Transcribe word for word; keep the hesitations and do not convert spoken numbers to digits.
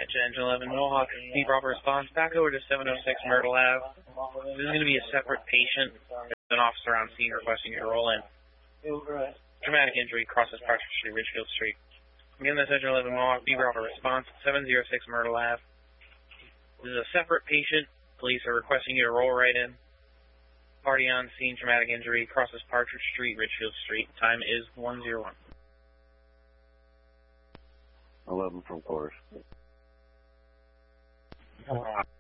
Engine eleven Mohawk, need proper response. Back over to seven oh six Myrtle Avenue. This is going to be a separate patient. There's an officer on scene requesting you to roll in. Traumatic injury, crosses Partridge Street, Ridgefield Street. Again, that's Engine eleven Mohawk, need proper response. seven oh six Myrtle Avenue. This is a separate patient. Police are requesting you to roll right in. Party on scene, traumatic injury, crosses Partridge Street, Ridgefield Street. Time is one oh one. eleven from course. Oh, wow.